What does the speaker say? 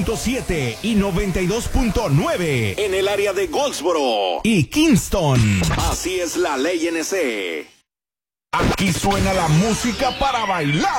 7 y 92.9 en el área de Goldsboro y Kingston. Así es la ley NC. Aquí suena la música para bailar.